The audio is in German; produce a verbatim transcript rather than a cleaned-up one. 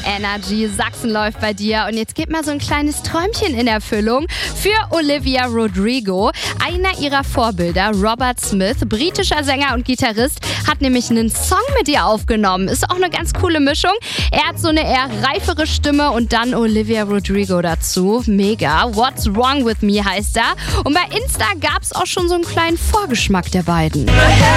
Energy. Sachsen läuft bei dir und jetzt geht mal so ein kleines Träumchen in Erfüllung für Olivia Rodrigo. Einer ihrer Vorbilder, Robert Smith, britischer Sänger und Gitarrist, hat nämlich einen Song mit ihr aufgenommen. Ist auch eine ganz coole Mischung. Er hat so eine eher reifere Stimme und dann Olivia Rodrigo dazu. Mega. What's Wrong With Me heißt er. Und bei Insta gab es auch schon so einen kleinen Vorgeschmack der beiden.